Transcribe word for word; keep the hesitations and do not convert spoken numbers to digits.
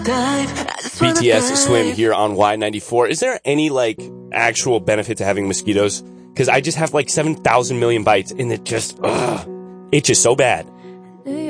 B T S Swim here on Y ninety-four. Is there any, like, actual benefit to having mosquitoes? Because I just have, like, seven thousand million bites, and it just, ugh, itches so bad.